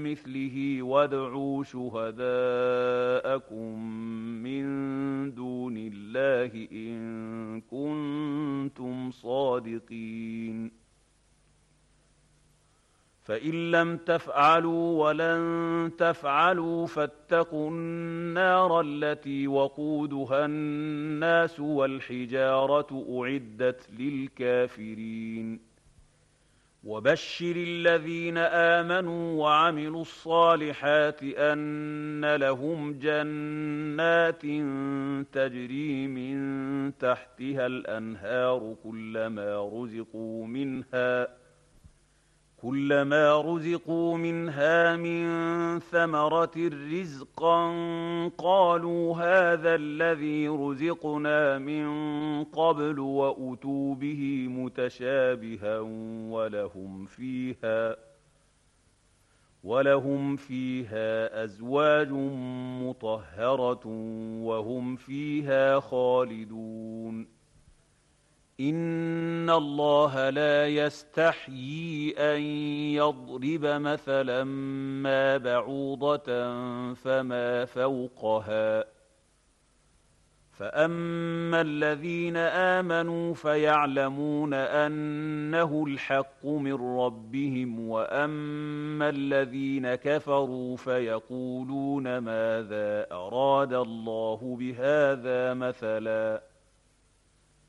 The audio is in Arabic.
كمثله وادعوا شهداءكم من دون الله إن كنتم صادقين فإن لم تفعلوا ولن تفعلوا فاتقوا النار التي وقودها الناس والحجارة أعدت للكافرين وبشر الذين آمنوا وعملوا الصالحات أن لهم جنات تجري من تحتها الأنهار كلما رزقوا منها من ثمرة رزقا قالوا هذا الذي رزقنا من قبل وأتوا به متشابها ولهم فيها أزواج مطهرة وهم فيها خالدون إن الله لا يستحيي أن يضرب مثلا ما بعوضة فما فوقها فأما الذين آمنوا فيعلمون أنه الحق من ربهم وأما الذين كفروا فيقولون ماذا أراد الله بهذا مثلا